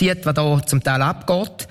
sieht, was da zum Teil abgeht.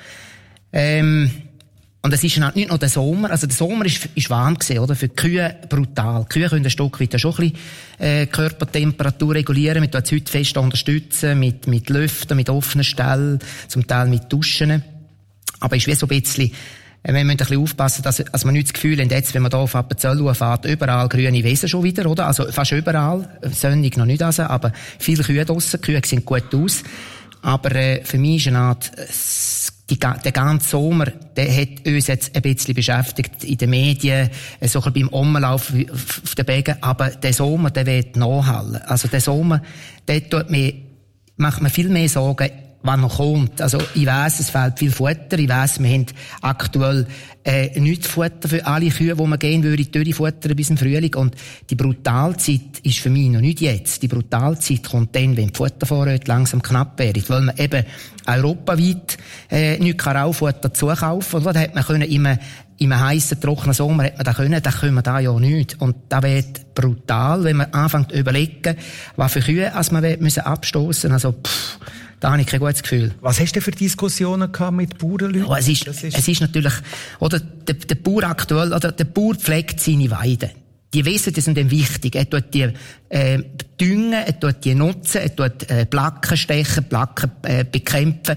Und es ist halt nicht nur der Sommer. Also der Sommer ist warm gewesen, oder? Für die Kühe brutal. Die Kühe können ein Stück weit schon ein bisschen Körpertemperatur regulieren. Wir tun es heute fest unterstützen mit Lüften, mit offenen Ställen, zum Teil mit Duschen. Aber es ist wie so ein bisschen, wir müssen ein bisschen aufpassen, dass wir nicht das Gefühl haben, jetzt, wenn man hier auf Appenzell fährt, überall grüne Wesen schon wieder, oder? Also fast überall. Sonnig noch nicht also, aber viele Kühe draussen. Die Kühe sehen gut aus. Aber für mich ist eine Art, der ganze Sommer, der hat uns jetzt ein bisschen beschäftigt in den Medien, so ein bisschen beim Umlauf auf den Bergen. Aber der Sommer, der wird nachhallen. Also der Sommer, der macht mir viel mehr Sorgen, was noch kommt. Also ich weiss, es fehlt viel Futter. Ich weiss, wir haben aktuell nicht Futter für alle Kühe, wo man gehen würde, durchfuttern bis im Frühling. Und die Brutalzeit ist für mich noch nicht jetzt. Die Brutalzeit kommt dann, wenn die Futtervorräte langsam knapp werden. Weil man eben europaweit nicht Raufutter zukaufen kann. Da hat man können im heissen, trockenen Sommer hat man das können wir da ja nicht. Und da wird brutal, wenn man anfängt zu überlegen, was für Kühe als man abstoßen müssen. Also, da habe ich kein gutes Gefühl. Was hast du denn für Diskussionen gehabt mit Bauernleuten? Oh, es ist natürlich, oder, der Bauer aktuell, oder, der Bauer pflegt seine Weiden. Die Wesen, die sind ihm wichtig. Er tut die, düngen, er tut die nutzen, er tut, Placken stechen, Placken, bekämpfen,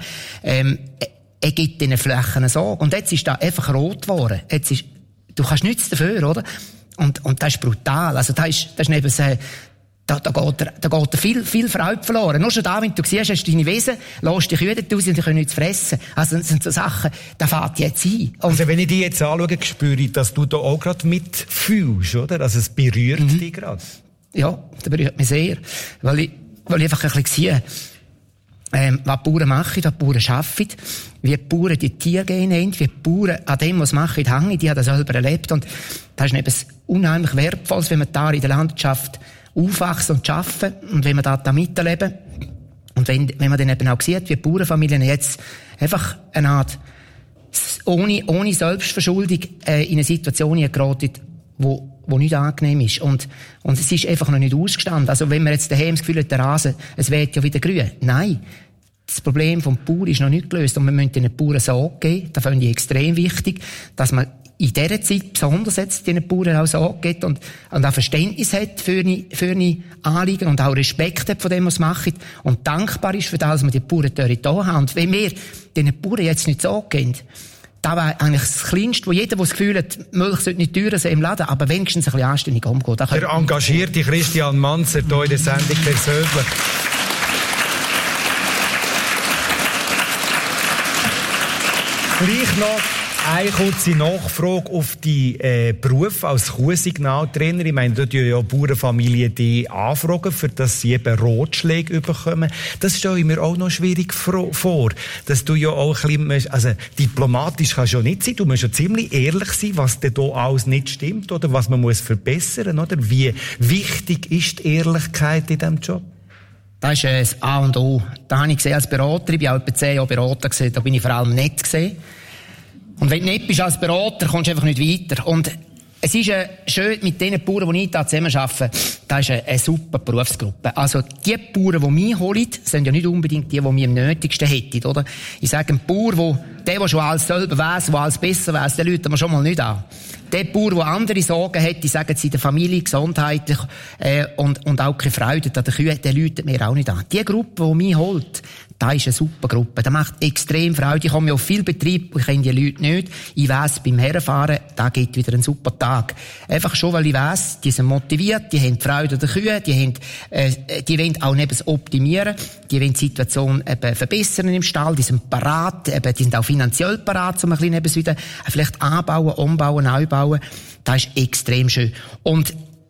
er gibt diesen Flächen Sorge. Und jetzt ist da einfach rot geworden. Du kannst nichts dafür, oder? Und das ist brutal. Also, das ist neben Da geht viel Freude verloren. Nur schon da, wenn du siehst, hast du deine Wesen, lässt die Kühe raus und die können nichts fressen. Also, das sind so Sachen, da fährt jetzt ein. Also, wenn ich dich jetzt anschaue, spüre ich, dass du da auch gerade mitfühlst, oder? Also, es berührt dich gerade. Ja, das berührt mich sehr. Weil ich einfach ein bisschen sehe, was die Bauern machen, was die Bauern arbeiten, wie die Bauern die Tiere gehen haben, wie die Bauern an dem, was sie machen, hängen. Die haben das selber erlebt. Und das ist etwas unheimlich Wertvolles, wenn man da in der Landwirtschaft aufwachsen und arbeiten und wenn wir da miterleben und wenn man dann eben auch sieht, wie die Bauernfamilien jetzt einfach eine Art ohne Selbstverschuldung in eine Situation geraten, wo nicht angenehm ist und es ist einfach noch nicht ausgestanden. Also wenn man jetzt daheim das Gefühl hat, der Rasen, es wird ja wieder grün. Nein, das Problem vom Bauern ist noch nicht gelöst und wir müssen den Bauern Sorge geben. Das finde ich extrem wichtig, dass man in dieser Zeit besonders jetzt den Bauern auch Sorge gibt und auch Verständnis hat für eine Anliegen und auch Respekt hat von dem, was sie machen und dankbar ist für das, was wir die Bauern dort da haben. Und wenn wir den Bauern jetzt nicht Sorge geben, das wäre eigentlich das Kleinste, wo jeder, der das Gefühl hat, Milch sollte nicht teurer sein im Laden, aber wenigstens ein bisschen anständig umgehen. Der engagierte Christian Manzer, hier in der Sendung persönlich. Gleich noch eine kurze Nachfrage auf die Beruf als Kuhsignaltrainer. Ich meine, dort ja Bauernfamilien die anfragen, für dass sie eben Rotschläge bekommen. Das stelle ich mir auch noch schwierig vor, dass du ja auch ein bisschen, also diplomatisch kannst du ja nicht sein, du musst ja ziemlich ehrlich sein, was denn da alles nicht stimmt oder was man muss verbessern, oder? Wie wichtig ist die Ehrlichkeit in diesem Job? Das ist das A und O. Da habe ich gesehen als Berater, ich bin auch etwa 10 Jahre Berater gesehen, da bin ich vor allem nett gesehen. Und wenn du nicht bist als Berater, kommst du einfach nicht weiter. Und es ist schön, mit den Bauern, die ich da zusammen arbeite, das ist eine super Berufsgruppe. Also, die Bauern, die mich holen, sind ja nicht unbedingt die mich am nötigsten hätten, oder? Ich sage, ein Bauer, der schon alles selber weiss, der alles besser weiss, den läuten wir schon mal nicht an. Der Bauer, der andere Sorgen hat, die sagen sie in der Familie, gesundheitlich, und auch keine Freude an den Kühen, der läutet mir auch nicht an. Die Gruppe, die mich holt, das ist eine super Gruppe. Das macht extrem Freude. Ich komme ja auf viel Betrieb, ich kenne die Leute nicht. Ich weiss, beim Herfahren, da geht wieder ein super Tag. Einfach schon, weil ich weiss, die sind motiviert, die haben Freude an den Kühen, die wollen auch nebens optimieren, die wollen die Situation eben verbessern im Stall, die sind parat, die sind auch finanziell parat, um ein bisschen nebens wieder vielleicht anbauen, umbauen, neu bauen. Das ist extrem schön. Und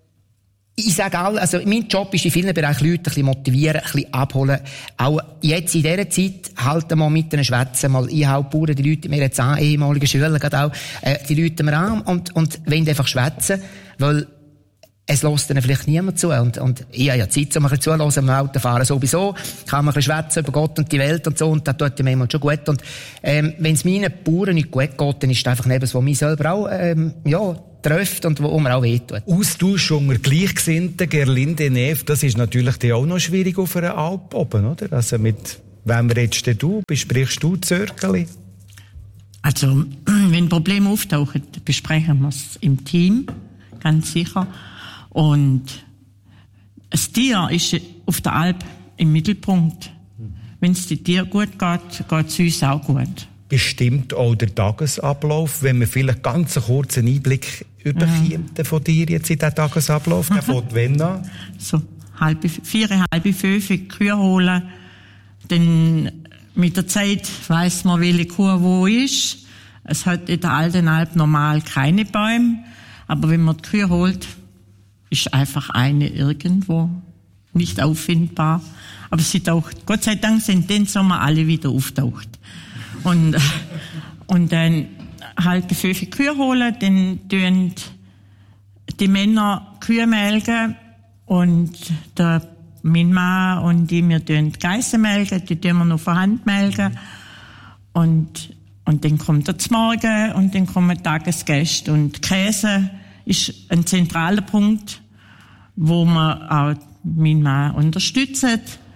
ich sage all, also mein Job ist in vielen Bereichen Leute ein bisschen motivieren, ein bisschen abholen. Auch jetzt in dieser Zeit halten wir mit ihnen schwätzen, mal ich hau Bauern, die Leute mir jetzt an, ehemalige Schüler gerade auch, die Leute mir an und wollen einfach schwätzen, weil es lässt ihnen vielleicht niemand zu und ich habe ja Zeit, um ein bisschen zuzuhören, am Autofahren sowieso, kann man ein bisschen schwätzen über Gott und die Welt und so und das tut mir schon gut und wenn es meinen Bauern nicht gut geht, dann ist das einfach etwas, was mich selber auch, trifft und wo man auch wehtut. Austausch unter Gleichgesinnten, Gerlinde Neff, das ist natürlich auch noch schwierig auf einer Alp oben, oder? Also mit Wem redest du? Besprichst du Zirkeli? Also, wenn Probleme auftauchen, besprechen wir es im Team, ganz sicher. Und das Tier ist auf der Alp im Mittelpunkt. Wenn es dem Tier gut geht, geht es uns auch gut. Bestimmt auch der Tagesablauf, wenn wir vielleicht ganz einen kurzen Einblick überkommen von dir jetzt in diesen Tagesablauf. Der fängt wann an? So 4, 5 Kühe holen. Dann mit der Zeit weiss man, welche Kuh wo ist. Es hat in der Alten Alp normal keine Bäume. Aber wenn man die Kühe holt, ist einfach eine irgendwo nicht auffindbar. Aber sie taucht, Gott sei Dank sind den Sommer alle wieder auftaucht. Und dann halt die 5 Kühe holen, dann tun die Männer Kühe melken und mein Mann und wir tun die Geissen melken, die tun wir noch von Hand melken. Und dann kommt der Z'Morgen und dann kommen Tagesgäste. Und Käse ist ein zentraler Punkt, wo man auch mein Mann unterstützt.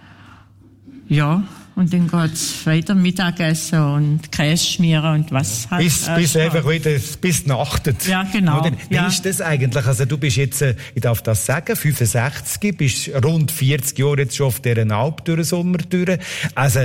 Ja, und dann geht's weiter Mittagessen und Käse schmieren und was halt. Bis einfach wieder, bis nachtet. Ja, genau. Oder? Wie ist das eigentlich? Also du bist jetzt, ich darf das sagen, 65, bist rund 40 Jahre jetzt schon auf dieser Alp durch den Sommer durch. Also,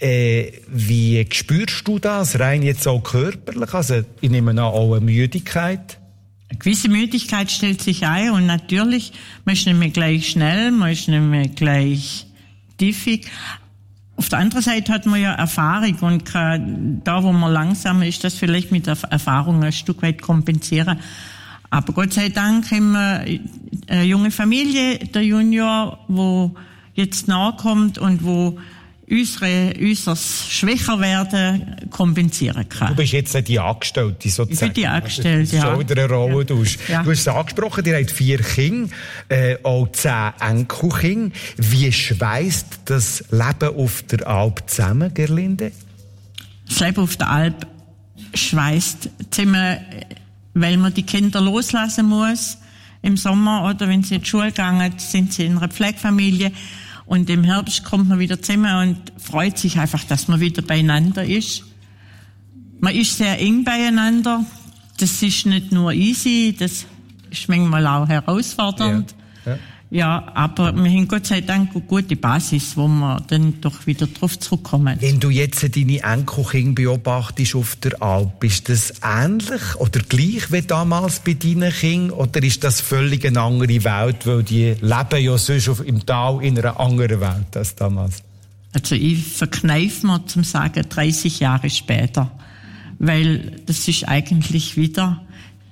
wie spürst du das rein jetzt auch körperlich? Also, ich nehme an, auch eine Müdigkeit. Eine gewisse Müdigkeit stellt sich ein und natürlich, man ist nicht mehr gleich schnell, man ist nicht mehr gleich tiefig. Auf der anderen Seite hat man ja Erfahrung und kann da, wo man langsamer ist, das vielleicht mit der Erfahrung ein Stück weit kompensieren. Aber Gott sei Dank haben wir eine junge Familie, der Junior, wo jetzt nachkommt und wo unser schwächer werden kompensieren kann. Du bist jetzt die Angestellte sozusagen. Ich bin die Angestellte, ja. So wieder eine Rolle. Ja. Du hast es angesprochen, ihr habt 4 Kinder, auch 10 Enkelkinder. Wie schweisst das Leben auf der Alp zusammen, Gerlinde? Das Leben auf der Alp schweisst zusammen, weil man die Kinder loslassen muss im Sommer oder wenn sie in die Schule gehen, sind sie in einer Pflegefamilie. Und im Herbst kommt man wieder zusammen und freut sich einfach, dass man wieder beieinander ist. Man ist sehr eng beieinander. Das ist nicht nur easy, das ist manchmal auch herausfordernd. Ja, aber wir haben Gott sei Dank eine gute Basis, wo wir dann doch wieder drauf zurückkommen. Wenn du jetzt deine Enkelkinder beobachtest auf der Alp, ist das ähnlich oder gleich wie damals bei deinen Kindern? Oder ist das völlig eine andere Welt, weil die leben ja sonst im Tal in einer anderen Welt als damals? Also ich verkneife mir zum Sagen 30 Jahre später, weil das ist eigentlich wieder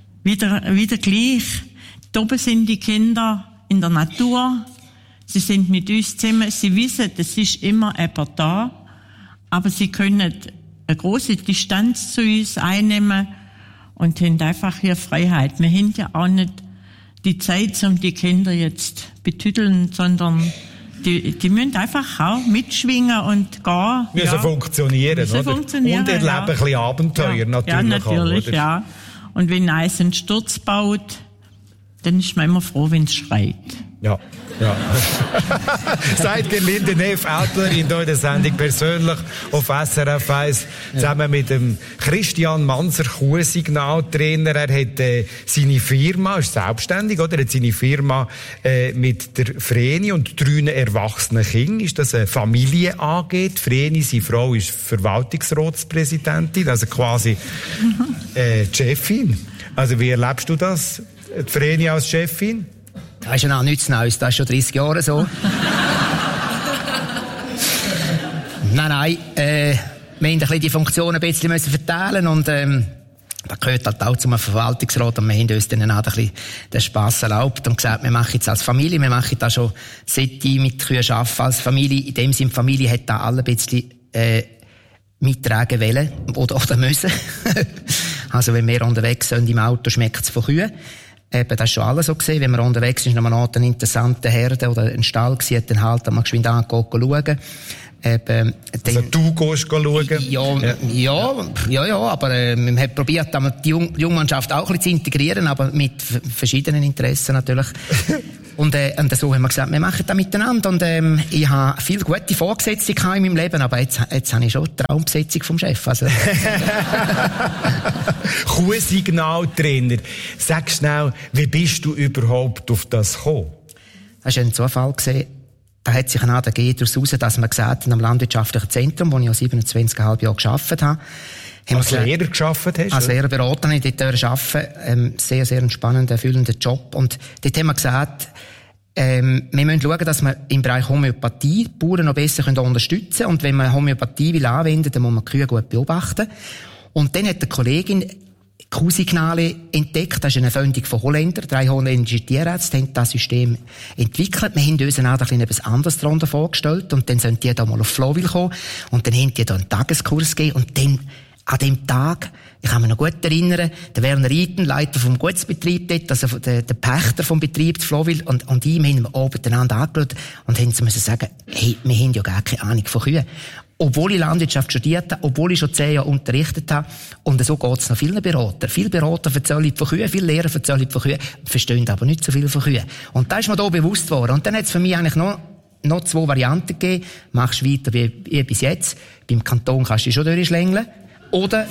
gleich. Da oben sind die Kinder in der Natur, sie sind mit uns zusammen, sie wissen, es ist immer jemand da, aber sie können eine grosse Distanz zu uns einnehmen und haben einfach hier Freiheit. Wir haben ja auch nicht die Zeit, um die Kinder jetzt betüdeln, sondern die müssen einfach auch mitschwingen und gehen. Müssen funktionieren, müssen oder? Funktionieren, und erleben ein bisschen Abenteuer, natürlich. Ja, natürlich, auch, ja. Und wenn eins einen Sturz baut, dann ist man immer froh, wenn es schreit. Ja. Sagt Gerlinde Neff, Autorin hier in der Sendung persönlich auf SRF 1, zusammen mit dem Christian Manser, Kuhsignaltrainer. Er hat seine Firma, ist selbstständig, oder? Er hat seine Firma mit der Vreni und 3 erwachsenen Kindern. Ist das eine Familie AG? Die Vreni, seine Frau, ist Verwaltungsratspräsidentin, also quasi die Chefin. Also wie erlebst du das? Die Vreni als Chefin? Das ist ja auch nichts Neues, das ist schon 30 Jahre so. Nein, wir haben ein bisschen die Funktionen ein bisschen verteilen und das gehört halt auch zum Verwaltungsrat und wir haben uns dann auch ein bisschen den Spass erlaubt und gesagt, wir machen jetzt als Familie, wir machen das schon seit ich mit Kühen arbeite als Familie. In dem Sinne, die Familie hat da alle ein bisschen mittragen wollen oder müssen. Also wenn wir unterwegs sind im Auto, schmeckt es von Kühen. Das ist schon alles so gesehen. Wenn man unterwegs ist, nochmal noch eine interessante Herde oder ein Stall gesehen, dann halt mal geschwind schauen. Also du gehst schauen? Ja, aber man hat probiert, die Jungmannschaft auch ein bisschen zu integrieren, aber mit verschiedenen Interessen natürlich. Und so haben wir gesagt, wir machen das miteinander. Und ich habe viele gute Vorgesetzte in meinem Leben, aber jetzt habe ich schon die Traumbesetzung vom Chef. Also. Kuhsignaltrainer. Sag schnell, wie bist du überhaupt auf das gekommen? Das war ein Zufall. Da hat sich daraus ergeben, dass man gesagt hat, am landwirtschaftlichen Zentrum, wo ich ja 27,5 Jahre gearbeitet habe, als Lehrer gearbeitet hast? Als Lehrerberater habe ich dort arbeiten. Sehr, sehr ein spannender, erfüllender Job. Und dort haben wir gesagt, wir müssen schauen, dass wir im Bereich Homöopathie die Bauern noch besser unterstützen können. Und wenn man Homöopathie will anwenden, dann muss man die Kühe gut beobachten. Und dann hat eine Kollegin Kuhsignale entdeckt. Das ist eine Erfindung von Holländern. 3 holländische Tierärzte haben das System entwickelt. Wir haben uns auch etwas anderes darunter vorgestellt. Und dann sind die da mal auf Flowil kommen. Und dann haben die da einen Tageskurs gegeben. Und dann, an dem Tag, ich kann mich noch gut erinnern, der Werner Eiten, Leiter vom Gutsbetrieb dort, also der Pächter vom Betrieb Flowil, und ihm haben wir oben miteinander angeschaut und haben müssen sagen, hey, wir haben ja gar keine Ahnung von Kühen. Obwohl ich Landwirtschaft studiert habe, obwohl ich schon 10 Jahre unterrichtet habe. Und so geht's noch vielen Beratern. Viele Berater erzählen von Kühen, viele Lehrer erzählen von Kühen, verstehen aber nicht so viel von Kühen. Und da ist mir da bewusst worden. Und dann hat es für mich eigentlich noch 2 Varianten gegeben. Machst weiter wie bis jetzt. Beim Kanton kannst du dich schon durchschlängeln. Oder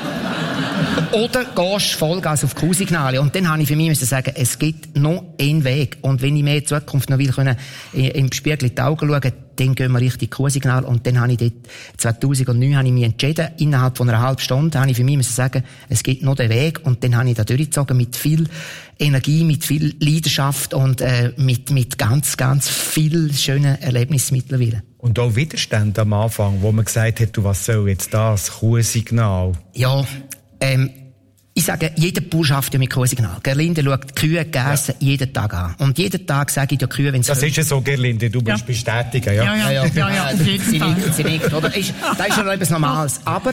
gehst Vollgas auf Kuhsignale. Und dann habe ich für mich sagen, es gibt noch einen Weg. Und wenn ich mir in Zukunft noch will können, im Spiegel in die Augen schauen, dann gehen wir richtig Kuhsignal. Und dann habe ich dort, 2009 habe ich mich entschieden, innerhalb von einer halben Stunde habe ich für mich sagen, es gibt noch den Weg. Und dann habe ich da durchgezogen mit viel Energie, mit viel Leidenschaft und mit ganz, ganz viel schönen Erlebnissen mittlerweile. Und auch Widerstand am Anfang, wo man gesagt hat, du, was soll jetzt das? Kuhsignal. Ja, ich sage, jeder Bauer schafft ja mit Kuhsignal. Gerlinde schaut die Kühe Gäse jeden Tag an. Und jeden Tag sage ich der Kühe, wenn sie... Das ist ja so, Gerlinde, du musst bestätigen, ja. Ja, sie nickt, oder? Das ist schon etwas Normales. Aber,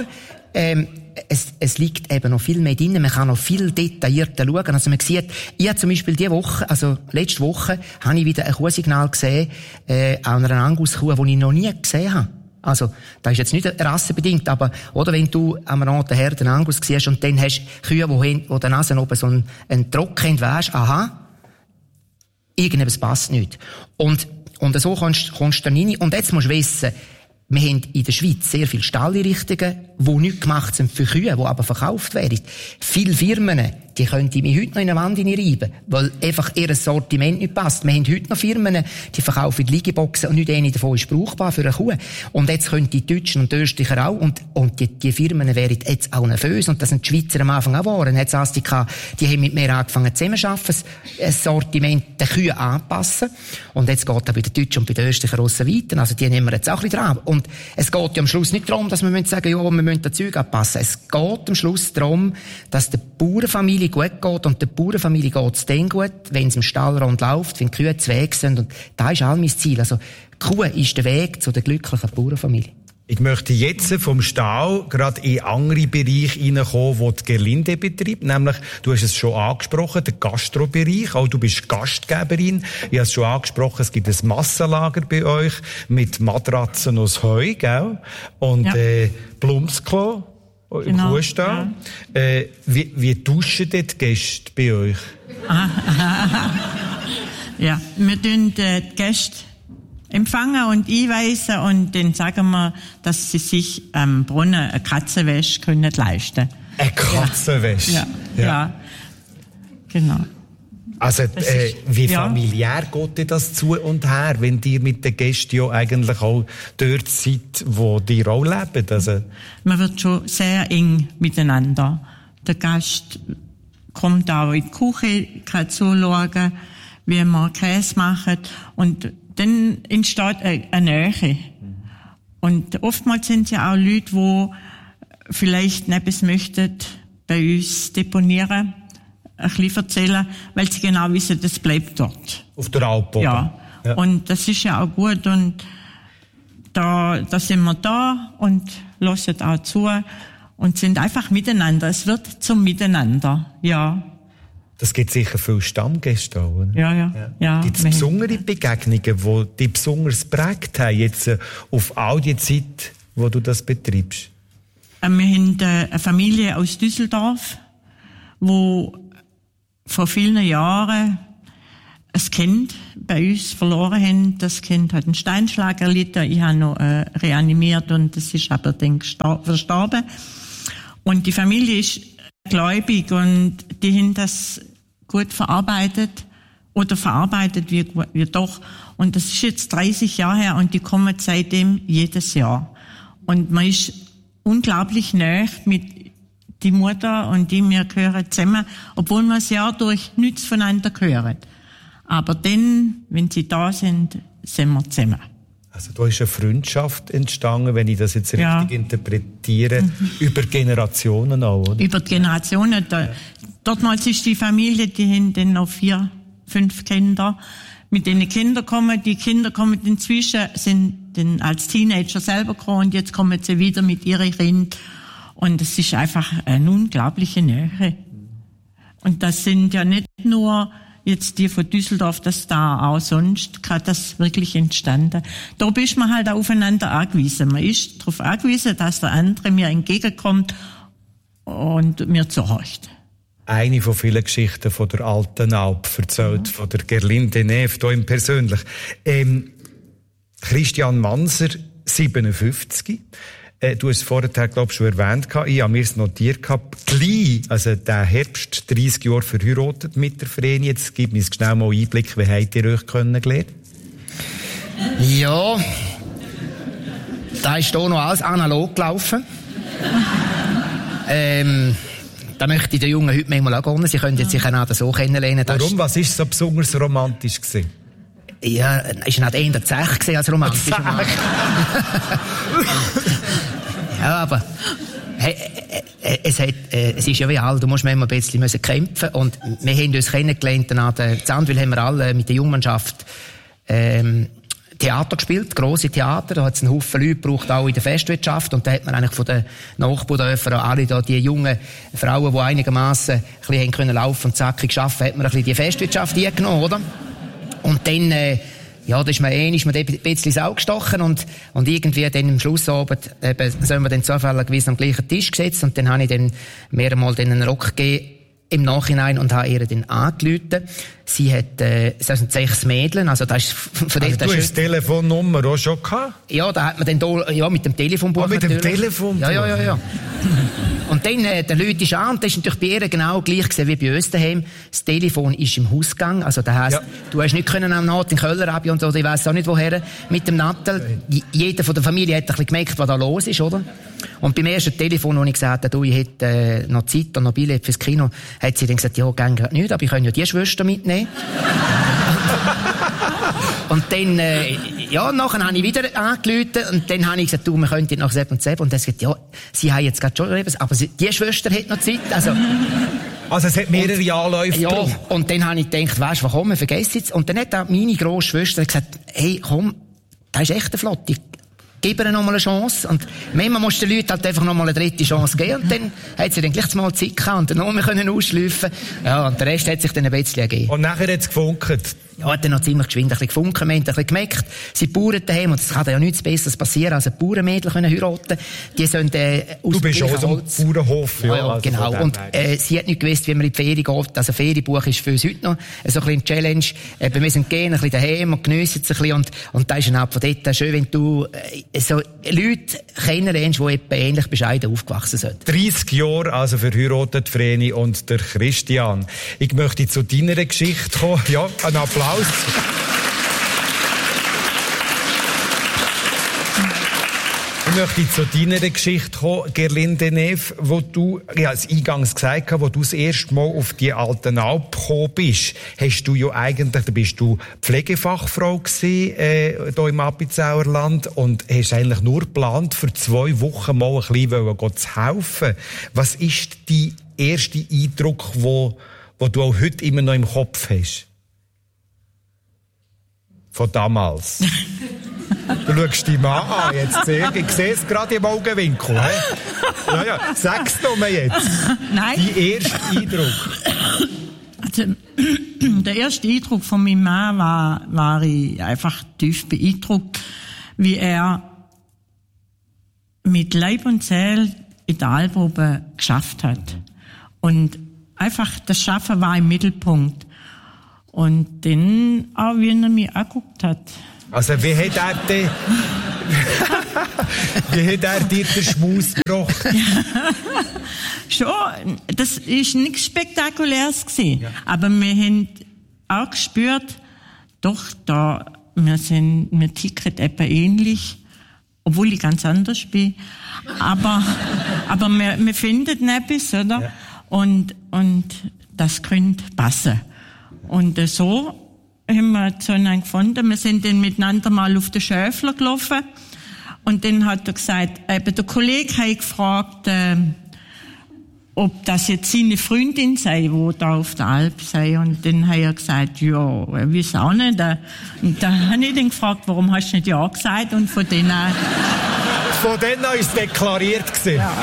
es liegt eben noch viel mehr drin. Man kann noch viel detaillierter schauen. Also man sieht, ich habe zum Beispiel letzte Woche, habe ich wieder ein Kuhsignal gesehen, an einer Angus-Kuh, die ich noch nie gesehen habe. Also, das ist jetzt nicht rassenbedingt, aber, oder wenn du am roten Herd einen Angus siehst und dann hast Kühe, wo der Nase oben so einen Trocken haben, weisst, aha, irgendetwas passt nicht. Und so kommst du dann rein. Und jetzt musst du wissen, wir haben in der Schweiz sehr viele Stalleinrichtungen, die nicht gemacht sind für Kühe, die aber verkauft werden. Viele Firmen, die könnte ich mir heute noch in eine Wand reiben, weil einfach ihr Sortiment nicht passt. Wir haben heute noch Firmen, die verkaufen Liegeboxen und nicht eine davon ist brauchbar für eine Kuh. Und jetzt können die Deutschen und die Österreicher auch, und die Firmen wären jetzt auch nervös, und das sind die Schweizer am Anfang auch waren. Jetzt Astika, die haben mit mir angefangen zusammenzuarbeiten, das Sortiment der Kühe anpassen. Und jetzt geht das bei den Deutschen und bei den Österreichern Russen weiter. Also die nehmen wir jetzt auch ein bisschen dran. Und es geht ja am Schluss nicht darum, dass wir sagen, ja, wir müssen das Zeug anpassen. Es geht am Schluss darum, dass der Bauernfamilie gut geht, und der Bauernfamilie geht es dann gut, wenn es im Stall rund läuft, wenn die Kühe zu Weg sind, und da ist all mein Ziel. Also, die Kuh ist der Weg zu der glücklichen Bauernfamilie. Ich möchte jetzt vom Stall gerade in andere Bereiche hineinkommen, wo die Gerlinde betreibt. Nämlich, du hast es schon angesprochen, der Gastrobereich. Auch du bist Gastgeberin. Ich habe es schon angesprochen, es gibt ein Massenlager bei euch mit Matratzen aus Heu, gell? Und, Plumpsklo. Im Kuhstall. Ja. Wie duschen die Gäste bei euch? Ja, wir tun die Gäste empfangen und einweisen, und dann sagen wir, dass sie sich am Brunnen eine Katzenwäsche können leisten. Eine Katzenwäsche? Ja, genau. Also, wie familiär geht das zu und her, wenn ihr mit den Gästen ja eigentlich auch dort seid, wo die auch leben? Also, man wird schon sehr eng miteinander. Der Gast kommt auch in die Küche, kann zuschauen, wie wir Käse machen, und dann entsteht eine Nähe. Und oftmals sind ja auch Leute, die vielleicht etwas möchten bei uns deponieren, ein bisschen erzählen, weil sie genau wissen, das bleibt dort. Auf der Alp, ja. Und das ist ja auch gut, und da sind wir da und hören auch zu und sind einfach miteinander. Es wird zum Miteinander, ja. Das gibt sicher viele Stammgäste auch, oder? Ja. Gibt es besondere Begegnungen, die dich besonders geprägt haben, jetzt auf all die Zeit, wo du das betreibst? Wir haben eine Familie aus Düsseldorf, wo vor vielen Jahren ein Kind bei uns verloren haben. Das Kind hat einen Steinschlag erlitten. Ich habe noch reanimiert und das ist aber dann verstorben. Und die Familie ist gläubig und die haben das gut verarbeitet wie doch. Und das ist jetzt 30 Jahre her und die kommen seitdem jedes Jahr. Und man ist unglaublich nahe mit die Mutter und die wir gehören zusammen, obwohl wir das Jahr durch nichts voneinander hören. Aber dann, wenn sie da sind wir zusammen. Also da ist eine Freundschaft entstanden, wenn ich das jetzt richtig interpretiere, über Generationen auch, oder? Über die Generationen. Dortmals ist die Familie, die haben dann noch 4, 5 Kinder. Mit denen die Kinder kommen inzwischen, sind dann als Teenager selber gekommen und jetzt kommen sie wieder mit ihren Kindern. Und es ist einfach eine unglaubliche Nähe. Und das sind ja nicht nur jetzt die von Düsseldorf, das da auch sonst gerade das wirklich entstanden. Da ist man halt aufeinander angewiesen. Man ist darauf angewiesen, dass der andere mir entgegenkommt und mir zuhört. Eine von vielen Geschichten von der Altenalp erzählt, von der Gerlinde Neff, hier im Persönlich. Christian Manser, 57. Du hast es vorher, glaube ich, schon erwähnt. Ich habe mir es notiert gehabt. Gleich, also der Herbst, 30 Jahre verheiratet mit der Vreni. Jetzt gib mir schnell mal Einblick, wie habt ihr euch kennengelernt? Ja, da ist hier noch alles analog gelaufen. Da möchte ich den Jungen heute manchmal auch gönnen. Sie können jetzt sich auch so kennenlernen. Warum? Was war so besonders romantisch gewesen? Ja, ist nicht eher der Zech gewesen als romantisch. Ja, aber es ist ja wie alt, du musst manchmal ein bisschen kämpfen. Und wir haben uns kennengelernt, an der Zandwil haben wir alle mit der Jungmannschaft Theater gespielt, grosse Theater. Da hat es einen Haufen Leute gebraucht, auch in der Festwirtschaft. Und da hat man eigentlich von den Nachbardörfern alle da, die jungen Frauen, die einigermaßen ein bisschen können laufen und zackig arbeiten, hat man ein bisschen die Festwirtschaft eingenommen, oder? Und dann, da ist man ein bisschen ins Auge gestochen und irgendwie dann am Schlussabend, sind wir dann zufälligerweise am gleichen Tisch gesetzt und dann habe ich dann mehrmals einen Rock gegeben im Nachhinein und habe ihr dann angerufen. Sie hat, das ist ein 6 Mädchen, also das ist von also du hast die Telefonnummer auch schon gehabt? Ja, da hat man dann da, mit dem Telefonbuch mit natürlich. Dem Telefonbuch? Ja. Und dann, der Leute ist an, und das ist natürlich bei ihr genau gleich gewesen wie bei uns daheim. Das Telefon ist im Hausgang, also das heisst, du hast nicht können am Nacht in Köller ab und so, ich weiss auch nicht woher, mit dem Nattel. Jeder von der Familie hat ein bisschen gemerkt, was da los ist, oder? Und beim ersten Telefon, wo ich gesagt habe, ich hätte noch Zeit und noch Billett fürs Kino, hat sie dann gesagt, ja, gehen gerade nicht, aber ich kann ja die Schwester mitnehmen. Und dann, nachher habe ich wieder angerufen und dann habe ich gesagt, wir könnten nach Sepp und Sepp. Und dann hat sie gesagt, ja, sie haben jetzt gerade schon etwas, aber die Schwester hat noch Zeit. Also es hat mehrere Anläufe gebraucht. Ja, und dann habe ich gedacht, weisst du, komm, wir vergessen jetzt. Und dann hat auch meine grosse Schwester gesagt, hey, komm, das ist echt eine Flotte. Gib ihr noch mal eine Chance. Und manchmal musst du den Leuten halt einfach noch mal eine dritte Chance geben. Und dann hat sie dann gleich mal Zeit gehabt und den Namen können ausschleifen. Ja, und der Rest hat sich dann ein bisschen ergeben. Und nachher hat es gefunkt? Ja, hat dann noch ziemlich geschwind ein bisschen gefunkt. Wir haben ein bisschen gemerkt, sie Bauern daheim, und es kann ja nichts Besseres passieren, als ein Bauernmädel können heiraten. Die sollen, aus du bist auch so ein Bauernhof, ja. Ja, also genau. Und, sie hat nicht gewusst, wie man in die Ferien geht. Also, Ferienbuch ist für uns heute noch so ein bisschen eine Challenge. Wir müssen gehen, ein bisschen daheim und geniessen es ein bisschen. Und da ist dann auch von dort schön, wenn du, so Leute kennenlernst, die etwa ähnlich bescheiden aufgewachsen sind. 30 Jahre, also verheiratet, Vreni und der Christian. Ich möchte zu deiner Geschichte kommen. Ja, ein Applaus. Ich möchte zu deiner Geschichte kommen, Gerlinde Neff, wo du, ja, als eingangs gesagt hast, wo du das erste Mal auf die Altenalp gekommen bist, hast du ja eigentlich, da bist du Pflegefachfrau gewesen, hier im Appenzauer Land, und hast eigentlich nur geplant, für 2 Wochen mal ein bisschen zu helfen. Was ist dein erster Eindruck, wo du auch heute immer noch im Kopf hast? Von damals. Du schaust dich mal an, jetzt ich sehe es gerade im Augenwinkel. Ja, sag's doch mal jetzt. Nein. Dein erster Eindruck. Also, der erste Eindruck von meinem Mann war ich einfach tief beeindruckt, wie er mit Leib und Seele in der Alp oben geschafft hat. Und einfach das Schaffen war im Mittelpunkt. Und dann auch, wie er mich angeguckt hat. Also, wie hat er dir den Schmaus gebracht? Schon, das ist nichts Spektakuläres gewesen. Ja. Aber wir haben auch gespürt, doch, wir ticken etwa ähnlich, obwohl ich ganz anders bin. Aber wir finden etwas, oder? Ja. Und das könnte passen. Und so haben wir zueinander gefunden. Wir sind dann miteinander mal auf den Schäfler gelaufen. Und dann hat er gesagt, der Kollege hat gefragt, ob das jetzt seine Freundin sei, die da auf der Alp sei. Und dann hat er gesagt, ja, ich weiß auch nicht. Und da habe ich dann gefragt, warum hast du nicht ja gesagt? Und von denen war es deklariert gewesen. Ja.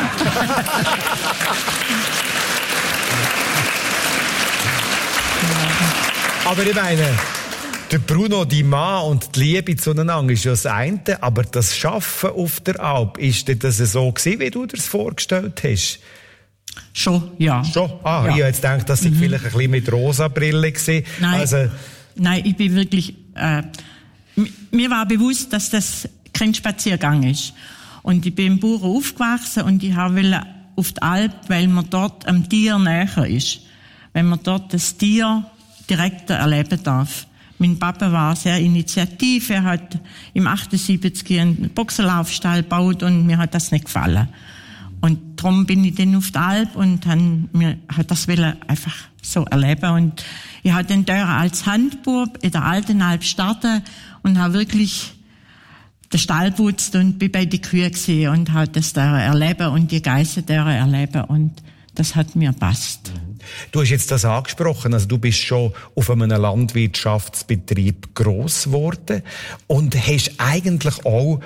Aber ich meine, der Bruno, die Mann und die Liebe zueinander ist ja das eine, aber das Schaffen auf der Alp, ist das so gewesen, wie du dir das vorgestellt hast? Schon, ja. Schon? Ja. Ich habe jetzt gedacht, das sei vielleicht ein bisschen mit rosa Brille gewesen. Nein, ich bin wirklich, mir war bewusst, dass das kein Spaziergang ist. Und ich bin im Bauern aufgewachsen und ich wollte auf die Alp, weil man dort am Tier näher ist. Wenn man dort das Tier direkt erleben darf. Mein Papa war sehr initiativ. Er hat im 78 einen Boxerlaufstall gebaut und mir hat das nicht gefallen. Und darum bin ich dann auf die Alp und mir hat das einfach so erleben. Und ich habe dann da als Handbub in der alten Alp starten und habe wirklich den Stall putzt und bin bei den Kühen gesehen und habe das da erleben und die Geissen da erleben und das hat mir gepasst. Du hast jetzt das angesprochen, also du bist schon auf einem Landwirtschaftsbetrieb gross geworden und hast eigentlich auch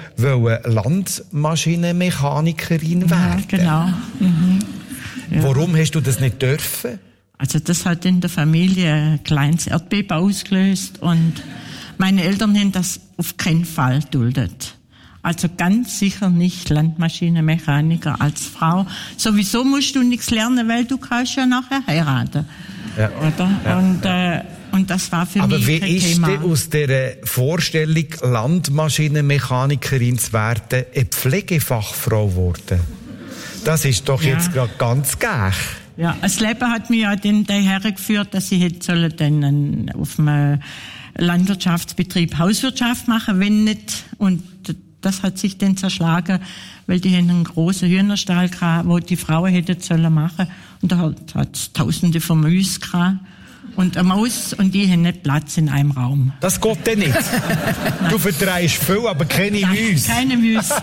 Landmaschinenmechanikerin werden. Ja, genau. Mhm. Ja. Warum hast du das nicht dürfen? Also das hat in der Familie ein kleines Erdbeben ausgelöst und meine Eltern haben das auf keinen Fall duldet. Also ganz sicher nicht Landmaschinenmechaniker als Frau. Sowieso musst du nichts lernen, weil du kannst ja nachher heiraten. Ja. Oder? Ja. Und das war für mich kein Thema. Aber wie ist denn aus dieser Vorstellung, Landmaschinenmechanikerin zu werden, eine Pflegefachfrau geworden? Das ist doch jetzt gerade ganz gäch. Ja, das Leben hat mich ja dann daher geführt, dass ich hätte dann auf einem Landwirtschaftsbetrieb Hauswirtschaft machen, wenn nicht. Und das hat sich dann zerschlagen, weil die haben einen grossen Hühnerstall gehabt, wo die Frauen hätten sollen machen. Und da hat es Tausende von Mäusen gehabt. Und eine Maus und die haben nicht Platz in einem Raum. Das geht denn nicht. Du vertreibst viel, aber keine Mäuse. Keine Mäuse.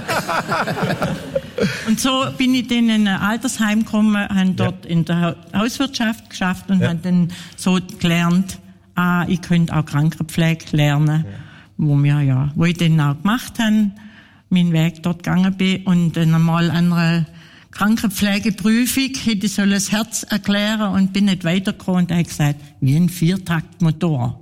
Und so bin ich dann in ein Altersheim gekommen, habe dort in der Hauswirtschaft geschafft und habe dann so gelernt, ich könnte auch Krankenpflege lernen. Wo ich dann auch gemacht habe, meinen Weg dort gegangen bin und dann einmal an einer Krankenpflegeprüfung hätte ich das Herz erklären und bin nicht weitergekommen und habe gesagt, wie ein Viertaktmotor.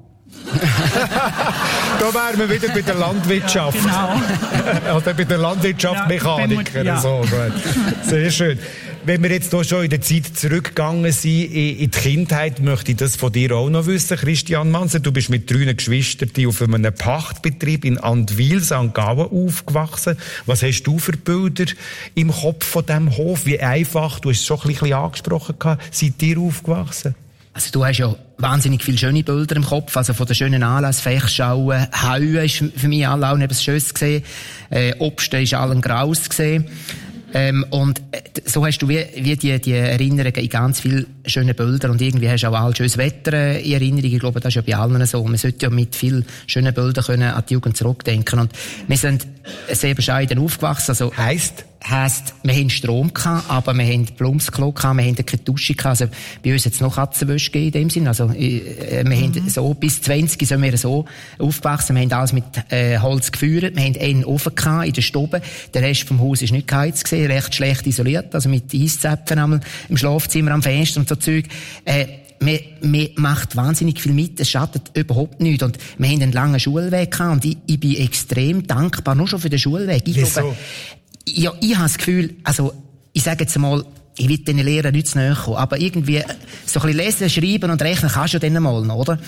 Da wären wir wieder bei der Landwirtschaft. Ja, genau. Oder bei der Landwirtschaft Mechaniker. Ja. So, gut. Sehr schön. Wenn wir jetzt hier schon in der Zeit zurückgegangen sind, in die Kindheit, möchte ich das von dir auch noch wissen, Christian Manser. Du bist mit 3 Geschwistern auf einem Pachtbetrieb in Andwil, St. Gallen, aufgewachsen. Was hast du für Bilder im Kopf von diesem Hof? Wie einfach, du hast es schon ein bisschen angesprochen, seid ihr aufgewachsen? Also du hast ja wahnsinnig viele schöne Bilder im Kopf, also von den schönen Anlässen, Fechschauen, Hauen ist für mich alle auch etwas Schönes gesehen, Obst ist allen Graus gesehen. Und so hast du wie die Erinnerungen in ganz viele schöne Bilder und irgendwie hast du auch all schönes Wetter in Erinnerung. Ich glaube, das ist ja bei allen so. Man sollte ja mit vielen schönen Bildern können an die Jugend zurückdenken. Und wir sind sehr bescheiden aufgewachsen. Also heisst, wir haben Strom gehabt, aber wir haben Plumpsklo gehabt, wir haben keine Dusche gehabt. Also bei uns jetzt noch Katzenwäsche gegeben in dem Sinn. Also wir haben so bis 20 sind wir so aufgewachsen. Wir haben alles mit Holz gefeuert. Wir haben einen Ofen gehabt in der Stube. Der Rest vom Haus ist nicht geheizt gewesen, recht schlecht isoliert. Also mit Eiszäpfen im Schlafzimmer am Fenster und so Zeug. Man macht wahnsinnig viel mit, es schadet überhaupt nichts. Und wir haben einen langen Schulweg gehabt und ich bin extrem dankbar, nur schon für den Schulweg. Ich glaube, ich habe das Gefühl, also, ich sage jetzt mal, ich will diesen Lehrern nicht zu nahe kommen, aber irgendwie, so ein bisschen lesen, schreiben und rechnen kannst du ja dann mal noch, oder?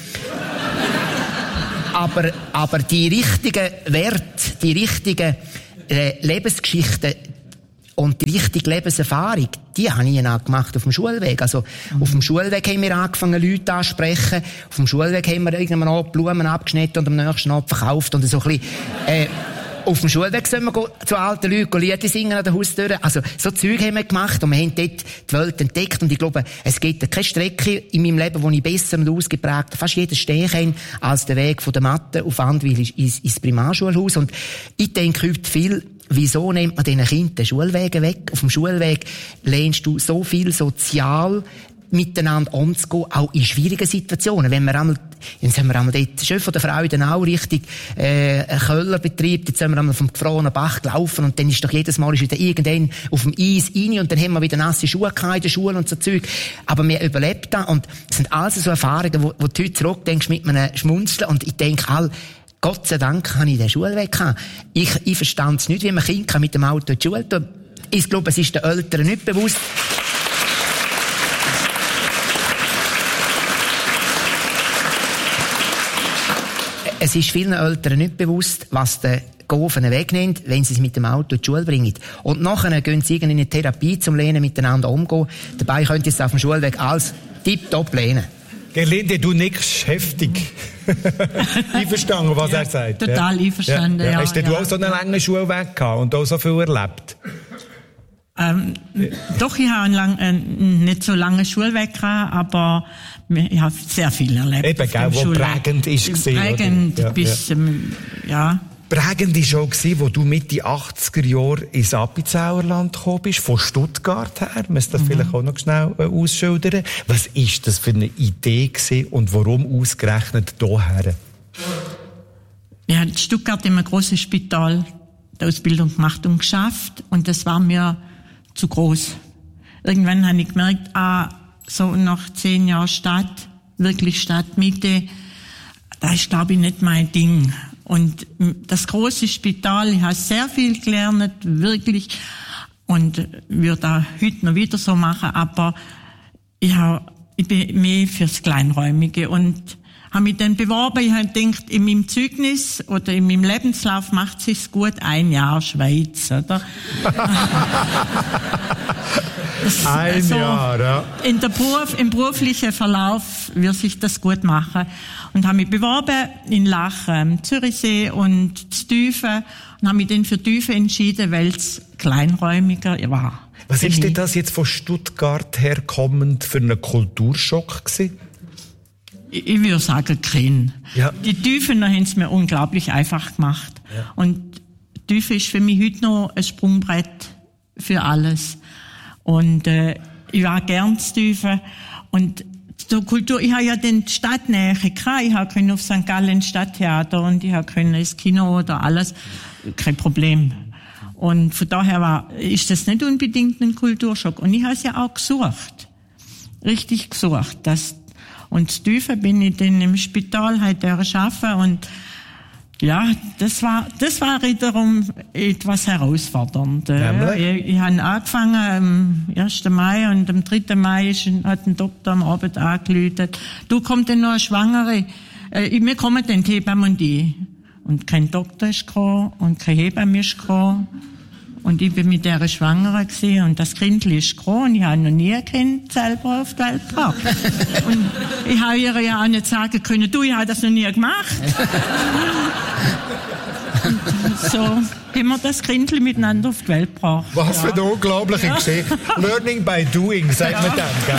aber die richtigen Werte, die richtigen Lebensgeschichten und die richtige Lebenserfahrung, die habe ich dann gemacht auf dem Schulweg. Also, auf dem Schulweg haben wir angefangen, Leute ansprechen. Auf dem Schulweg haben wir irgendwann auch Blumen abgeschnitten und am nächsten Abend verkauft und so ein bisschen, auf dem Schulweg sollen wir zu alten Leuten Lieder singen an der Haustür. Also, so Zeug haben wir gemacht und wir haben dort die Welt entdeckt. Und ich glaube, es gibt keine Strecke in meinem Leben, wo ich besser und ausgeprägt fast jeden stehen kann, als der Weg von der Matte auf Andwil ins Primarschulhaus. Und ich denke heute viel, wieso nimmt man diesen Kindern den Schulwegen weg? Auf dem Schulweg lernst du so viel sozial miteinander umzugehen, auch in schwierigen Situationen. Wenn wir einmal, jetzt haben wir einmal dort, schön von der Freude auch richtig, Köller betreibt, jetzt sind wir einmal vom gefrorenen Bach gelaufen und dann ist doch jedes Mal wieder irgendwann auf dem Eis rein und dann haben wir wieder nasse Schuhe gehabt in der Schule und so Zeug. Aber wir überlebt das und es sind alles so Erfahrungen, wo du heute zurückdenkst mit einem Schmunzeln und ich denke Gott sei Dank habe ich den Schulweg gehabt. Ich verstand es nicht, wie man Kinder mit dem Auto in die Schule tun. Ich glaube, es ist den Eltern nicht bewusst. Es ist vielen Eltern nicht bewusst, was der Gofen wegnimmt, wenn sie es mit dem Auto in die Schule bringen. Und nachher gehen sie in eine Therapie zum Lernen miteinander umgehen. Dabei könnt ihr es auf dem Schulweg als tipptopp lernen. Gerlinde, du nickst heftig. Einverstanden, was er sagt. Total einverstanden, ja. Hast du auch so einen langen Schulweg gehabt und auch so viel erlebt? Doch, ich habe einen nicht so langen Schulweg gehabt, aber ich habe sehr viel erlebt. Eben, gell, wo prägend ist gesehen. Prägend ja. Prägend war auch, wo du Mitte 80er Jahre ins Appenzellerland gekommen bist, von Stuttgart her. Wir müssen das vielleicht auch noch schnell ausschildern. Was war das für eine Idee gewesen und warum ausgerechnet hierher? Ich habe in Stuttgart in einem grossen Spital die Ausbildung gemacht und geschafft und das war mir zu groß. Irgendwann habe ich gemerkt, so nach 10 Jahren Stadt, wirklich Stadtmitte, das ist, glaube ich, nicht mein Ding. Und das große Spital, ich habe sehr viel gelernt, wirklich, und würde auch heute noch wieder so machen, aber ich bin mehr fürs Kleinräumige und habe mich dann beworben. Ich habe gedacht, in meinem Zeugnis oder in meinem Lebenslauf macht es sich gut 1 Jahr Schweiz, oder? Ein Jahr, ja. Im beruflichen Verlauf wird sich das gut machen. Und habe mich beworben in Lachen, Zürichsee und Stüfen und habe mich dann für Stüfen entschieden, weil es kleinräumiger war. Was ist denn das jetzt von Stuttgart herkommend für einen Kulturschock gewesen? Ich würde sagen, kein. Ja. Die Tüfener haben es mir unglaublich einfach gemacht. Ja. Und Tüfe ist für mich heute noch ein Sprungbrett für alles. Und ich war gern zu Tüfe. Und zur Kultur, ich habe ja den Stadtnähe gehabt. Ich habe auf St. Gallen Stadttheater und ich habe ins Kino oder alles. Kein Problem. Und von daher ist das nicht unbedingt ein Kulturschock. Und ich habe es ja auch gesucht. Richtig gesucht. Und Tüfe bin ich dann im Spital halt arbeiten und ja, das war wiederum etwas herausfordernd. Ich habe angefangen am 1. Mai und am 3. Mai hat ein Doktor am Abend angerufen. Du, kommt denn noch eine Schwangere? Wir kommen dann die Hebamme und ich. Und kein Doktor ist gekommen und keine Hebamme ist gekommen. Und ich bin mit der Schwangere gewesen und das Kind ist gekommen und ich habe noch nie ein Kind selber auf die Welt gebracht. Und ich habe ihr ja auch nicht sagen können, ich habe das noch nie gemacht. Und so haben wir das Kind miteinander auf die Welt gebracht. Was für eine unglaubliche Geschichte. Learning by doing, sagt man dann, gell?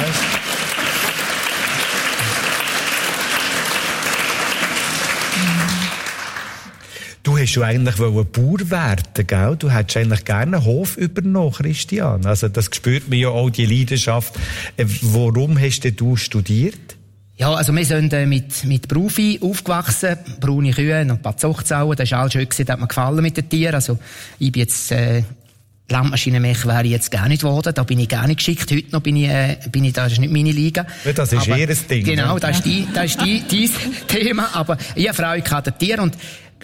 Du hast ja eigentlich Bauer werden, gell? Du hättest eigentlich gerne einen Hof übernommen, Christian. Also das spürt man ja auch, die Leidenschaft. Warum hast du studiert? Ja, also wir sind mit Berufen aufgewachsen, braune Kühe und ein paar Zuchtsauen. Das war alles schön, das hat mir gefallen mit den Tieren. Also ich bin jetzt Landmaschinenmech wäre ich jetzt gar nicht geworden, da bin ich gar nicht geschickt. Heute noch bin ich das ist nicht meine Liga. Ja, das ist ihr Ding. Genau, das ist dein Thema. Aber ich habe Freude an den Tieren und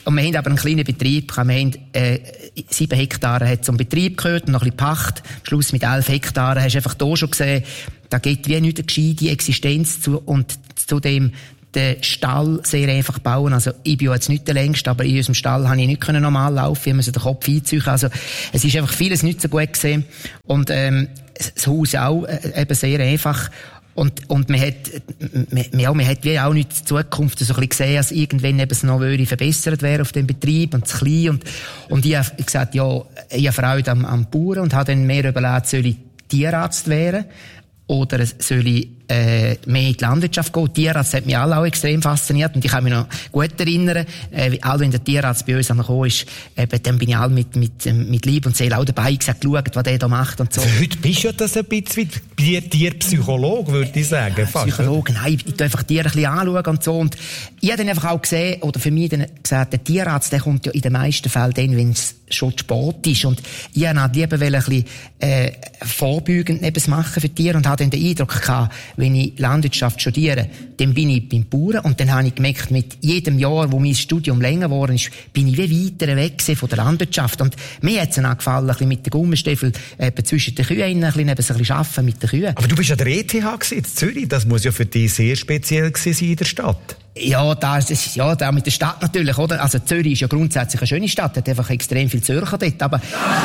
und wir haben aber einen kleinen Betrieb. Wir haben 7 Hektare hat zum Betrieb gehört und noch ein bisschen Pacht. Am Schluss mit 11 Hektaren hast du einfach hier schon gesehen, da geht wie nicht eine gescheite Existenz zu und zudem den Stall sehr einfach bauen. Also, ich bin jetzt nicht der Längste, aber in unserem Stall habe ich nicht normal laufen. Wir müssen den Kopf einziehen. Also, es ist einfach vieles nicht so gut gesehen. Und, das Haus auch, eben sehr einfach. Und man hat wie auch nicht die Zukunft so ein bisschen gesehen, dass irgendwann eben es noch verbessert wäre auf dem Betrieb und zu klein. Und ich habe gesagt, ja, ich habe Freude am Bauern und habe dann mehr überlegt, soll ich Tierarzt werden? Oder soll ich mehr in die Landwirtschaft gehen? Tierarzt hat mich auch extrem fasziniert. Und ich kann mich noch gut erinnern, auch wenn der Tierarzt bei uns gekommen ist, dann bin ich auch mit Liebe und Seele auch dabei geschaut, was der da macht und so. Also heute bist du ja das ein bisschen wie Tierpsychologe, würde ich sagen. Psychologe, nein, ich tue einfach Tiere ein bisschen anschauen und so. Und ich habe dann einfach auch gesehen, oder für mich dann gesagt, der Tierarzt, der kommt ja in den meisten Fällen dann, wenn es schon spät ist. Und ich wollte halt lieber ein bisschen vorbeugend etwas machen für Tiere und habe dann den Eindruck gehabt, wenn ich Landwirtschaft studiere, dann bin ich beim Bauern und dann habe ich gemerkt, mit jedem Jahr, wo mein Studium länger geworden ist, bin ich wie weiter weg von der Landwirtschaft. Und mir hat es dann auch gefallen, ein bisschen mit den Gummistiefeln zwischen den Kühen ein bisschen arbeiten mit den Kühen. Aber du bist an der ETH in Zürich, das muss ja für dich sehr speziell gewesen sein in der Stadt. Ja, da mit der Stadt natürlich, oder? Also Zürich ist ja grundsätzlich eine schöne Stadt, hat einfach extrem viel Zürcher dort, aber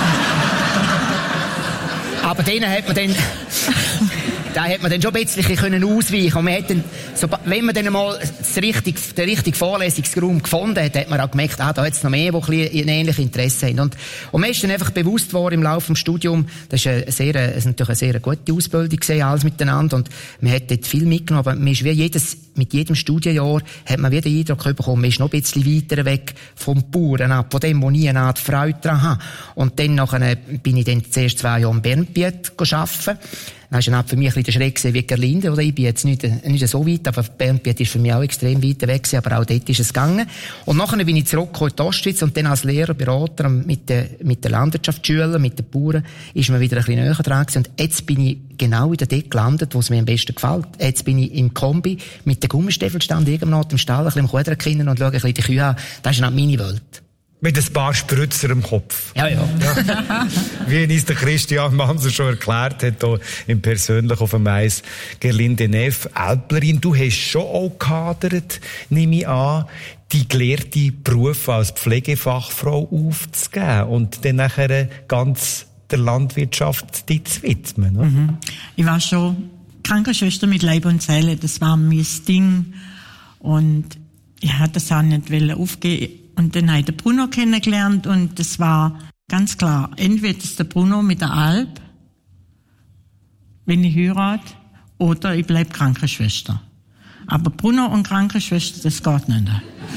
denen hat man dann da hat man dann schon ein bisschen ausweichen können. Und man hat dann, wenn man dann mal den richtigen Vorlesungsraum gefunden hat, hat man auch gemerkt, da hat es noch mehr, die ein ähnliches Interesse haben. Und man ist dann einfach bewusst geworden im Laufe des Studiums, das ist natürlich eine sehr gute Ausbildung gewesen, alles miteinander. Und man hat dort viel mitgenommen, aber man ist wie mit jedem Studienjahr hat man wieder den Eindruck bekommen, man ist noch ein bisschen weiter weg vom Bauern ab, von dem, wo ich eine Art Freude daran habe. Und dann bin ich dann zuerst 2 Jahre in Bernbiet arbeiten. Das war dann für mich ein bisschen der Schreck wie Gerlinde, oder? Ich bin jetzt nicht so weit, aber Bernbiet ist für mich auch extrem weit weg gewesen, aber auch dort ist es gegangen. Und nachher bin ich zurückgekommen in die Ostschweiz und dann als Lehrer, Berater mit den Landwirtschaftsschülern, mit den Bauern, ist mir wieder ein bisschen näher dran gewesen. Und jetzt bin ich genau wieder dort gelandet, wo es mir am besten gefällt. Jetzt bin ich im Kombi mit den Gummistiefeln stand irgendwo im Stall, ein bisschen im Kuderkind und schaue ein bisschen die Kühe an. Das ist nicht meine Welt. Mit ein paar Spritzer im Kopf. Ja. Wie uns der Christian Manser schon erklärt hat, hier im Persönlich auf dem Eis, Gerlinde Neff, Älplerin, du hast schon auch gehadert, nehme ich an, die gelehrte Beruf als Pflegefachfrau aufzugeben und dann nachher ganz der Landwirtschaft die zu widmen. Ne? Mhm. Ich war schon Krankenschwester mit Leib und Seele, das war mein Ding und ich hatte das auch nicht aufgeben. Und dann habe ich den Bruno kennengelernt und das war ganz klar, entweder ist der Bruno mit der Alp, wenn ich heirate, oder ich bleibe Krankenschwester. Aber Bruno und Krankenschwester, das geht nicht.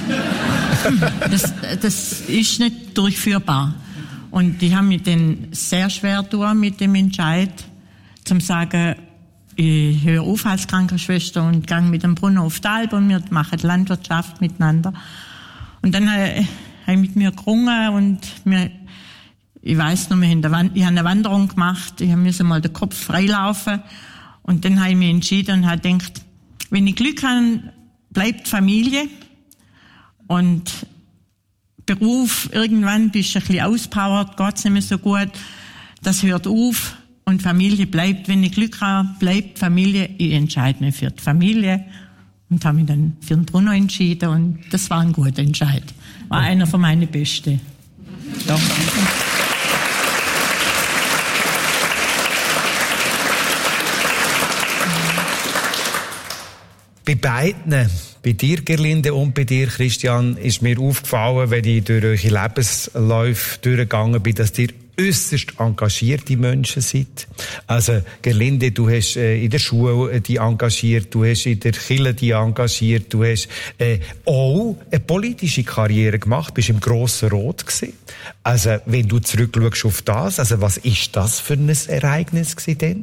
Das ist nicht durchführbar. Und ich habe mich dann sehr schwer getan mit dem Entscheid, zum sagen, ich höre auf als Krankenschwester und gehe mit dem Bruno auf die Alp und wir machen Landwirtschaft miteinander. Und dann habe ich mit mir gerungen und ich weiss noch, ich habe eine Wanderung gemacht, ich musste mal den Kopf freilaufen und dann habe ich mich entschieden und habe gedacht, wenn ich Glück habe, bleibt Familie und Beruf, irgendwann bist du ein bisschen auspowert, geht's nicht mehr so gut, das hört auf und Familie bleibt, wenn ich Glück habe, bleibt Familie, ich entscheide mich für die Familie. Und habe mich dann für den Bruno entschieden und das war ein guter Entscheid. War einer von meinen Besten. Doch. Bei beiden, bei dir Gerlinde und bei dir Christian, ist mir aufgefallen, wenn ich durch eure Lebensläufe durchgegangen bin, dass ihr äusserst engagierte Menschen seid. Also Gerlinde, du hast in der Schule die engagiert, du hast in der Kirche die engagiert, du hast auch eine politische Karriere gemacht, bist im Grossen Rot gewesen. Also wenn du zurückschaust auf das, also was ist das für ein Ereignis gewesen denn?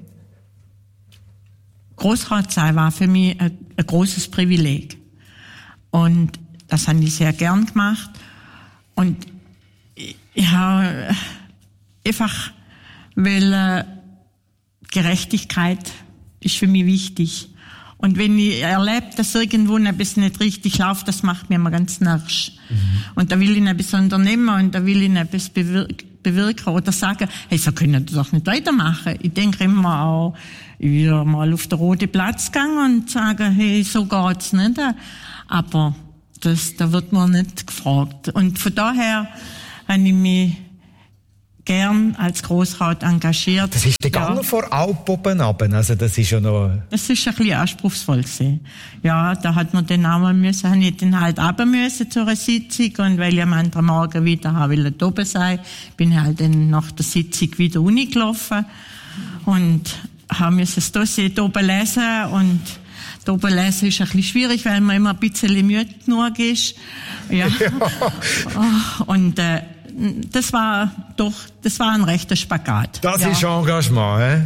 Grossrat sein war für mich ein großes Privileg. Und das habe ich sehr gern gemacht. Und ich habe einfach, weil Gerechtigkeit ist für mich wichtig. Und wenn ich erlebe, dass irgendwo etwas nicht richtig läuft, das macht mir immer ganz narrisch. Und da will ich etwas unternehmen und da will ich etwas bewirken oder sagen, hey, so können wir doch nicht weitermachen. Ich denke immer auch, ich will mal auf den Roten Platz gehen und sagen, hey, so geht's nicht. Aber da wird man nicht gefragt. Und von daher habe ich mich gern als Grossrat engagiert. Das ist gegangen vor Alp oben runter. Also das ist ja noch... Das ist ein bisschen anspruchsvoll gewesen. Ja, da hat man dann auch mal müssen, habe ich dann halt runter müssen zu einer Sitzung und weil ich am anderen Morgen wieder will oben sein, bin ich halt dann nach der Sitzung wieder runtergelaufen und habe müssen das Dossier oben lesen und da oben lesen ist ein bisschen schwierig, weil man immer ein bisschen müde genug ist. Ja. Und das war ein rechter Spagat. Das ist Engagement, hä?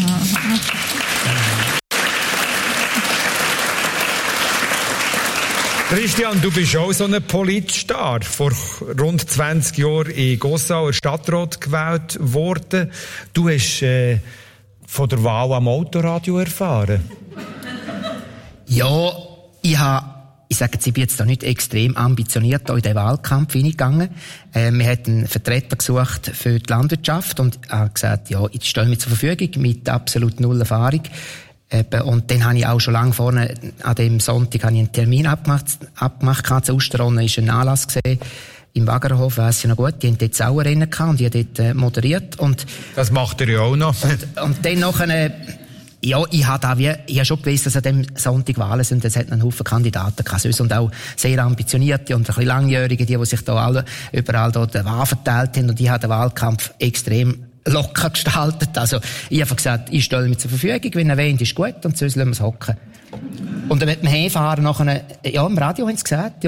Christian, du bist auch so ein Politstar. Vor rund 20 Jahren in Gossauer Stadtrat gewählt worden. Du hast von der Wahl am Autoradio erfahren. Ja, ich sage jetzt, ich bin jetzt da nicht extrem ambitioniert in den Wahlkampf hineingegangen. Wir hatten einen Vertreter gesucht für die Landwirtschaft und habe gesagt, ja, ich stelle mich zur Verfügung mit absolut null Erfahrung. Und dann habe ich auch schon lange vorne, an dem Sonntag, habe ich einen Termin abgemacht zu Osterronnen, ist ein Anlass gesehen. Im Wagerhof, weiss ich noch gut, die haben dort auch ein Rennen gehabt und die haben dort moderiert. Und das macht er ja auch noch. Und dann noch ja, ich habe schon gewusst, dass an dem Sonntag Wahlen sind. Es hat einen Haufen Kandidaten gehabt. Und auch sehr ambitionierte und ein bisschen langjährige, die sich da alle überall dort den Wahl verteilt haben. Und ich habe den Wahlkampf extrem locker gestaltet. Also, ich habe gesagt, ich stelle mich zur Verfügung. Wenn er wollt, ist gut. Und sonst lassen wir es hocken. Und dann mit dem Hinfahren nachher, ja, im Radio haben sie gesagt,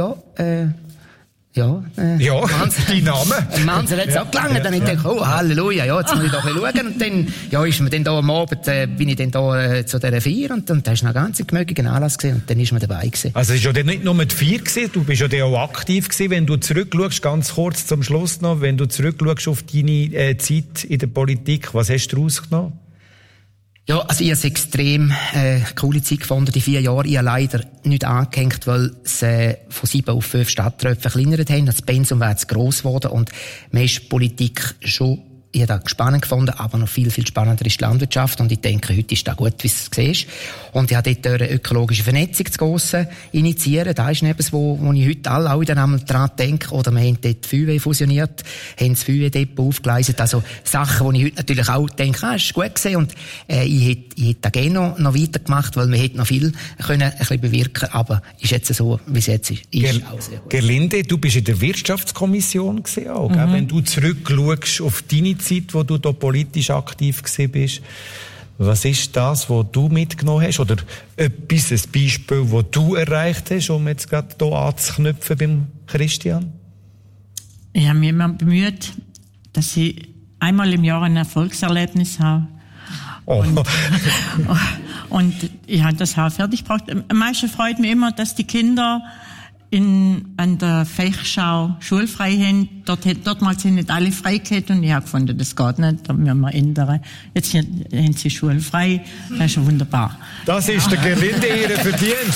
dein Name. Manser hat es auch gelangt. Dann habe ich gedacht, oh, Halleluja, ja, jetzt muss ich doch ein bisschen schauen. Und dann, ja, ist mir dann da am Abend, bin ich dann da zu dieser Feier und da ist noch ein ganz gemögiger Anlass gewesen und dann ist man dabei gewesen. Also, es ist ja dann nicht nur die Feier gewesen, du bist ja dann auch aktiv gewesen, wenn du zurückschaust, ganz kurz zum Schluss noch, wenn du zurückschaust auf deine Zeit in der Politik, was hast du daraus genommen? Ja, also ich habe es extrem coole Zeit gefunden, die 4 Jahre. Ich habe leider nicht angehängt, weil sie von 7 auf 5 Stadträte verkleinert haben. Das Pensum wäre zu gross geworden und man ist Politik schon, ich habe das spannend gefunden, aber noch viel, viel spannender ist die Landwirtschaft und ich denke, heute ist das gut, wie es siehst. Und ich habe dort eine ökologische Vernetzung zu Gossen initiieren. Das ist etwas, wo ich heute alle auch wieder einmal dran denke. Oder wir haben dort FÜW fusioniert, haben das FÜW-Depot aufgeleistet. Also Sachen, wo ich heute natürlich auch denke, ist gut gewesen. Und ich hätte da gerne noch weitergemacht, weil wir hätten noch viel können ein bisschen bewirken. Aber ist jetzt so, wie es jetzt ist. Auch sehr gut. Gerlinde, du bist in der Wirtschaftskommission gewesen auch, gell? Wenn du zurückschaust auf deine Zeit, wo du da politisch aktiv gewesen bist. Was ist das, was du mitgenommen hast? Oder ein Beispiel, das du erreicht hast, um jetzt gerade hier anzuknüpfen beim Christian? Ich habe mich immer bemüht, dass ich einmal im Jahr ein Erfolgserlebnis habe. Oh. Und ich habe das auch fertig gebracht. Am meisten freut mich immer, dass die Kinder an der Fechschau schulfrei haben. Dort mal sind nicht alle frei gehabt und ich habe gefunden, das geht nicht, da müssen wir ändern. Jetzt haben sie schulfrei, das ist schon wunderbar. Das ist der Gerlinde ihre Verdienst.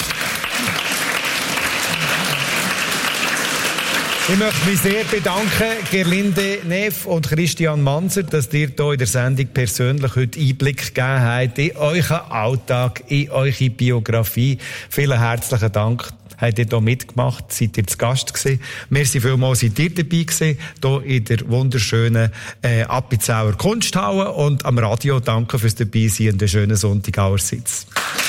Ich möchte mich sehr bedanken, Gerlinde Neff und Christian Manser, dass ihr hier in der Sendung persönlich heute Einblick gegeben habt in euren Alltag, in eure Biografie. Vielen herzlichen Dank. Habt ihr hier mitgemacht? Seid ihr zu Gast gewesen? Merci vielmals, seid ihr dabei gewesen, hier in der wunderschönen Appenzauer Kunsthalle und am Radio. Danke fürs Dabeisein und einen schönen Sonntag allerseits.